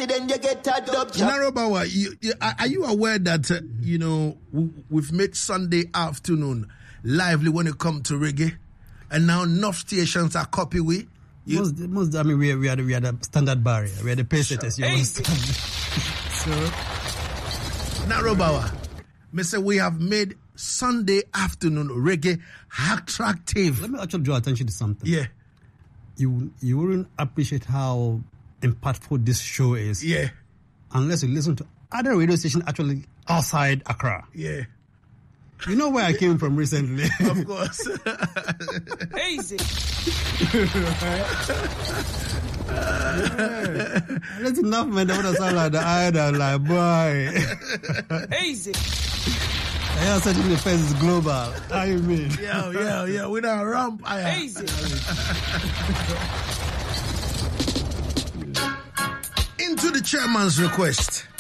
party, then you get a dub. Narobawa, are you aware that, we've made Sunday afternoon lively when it comes to reggae? And now enough stations are copy we. We are the standard barrier. We are the pace setters. You understand? So, Narobawa, Mr. We have made Sunday afternoon reggae attractive. Let me actually draw attention to something. Yeah. You wouldn't appreciate how impactful this show is. Yeah. Unless you listen to other radio stations actually outside Accra. Yeah. You know where I came from recently? Of course. Easy. That's enough, man. That would sound like the idol, like, boy. Easy. Yeah, certainly the face is global. How you mean? Yeah. We don't ramp. Easy. Into the chairman's request.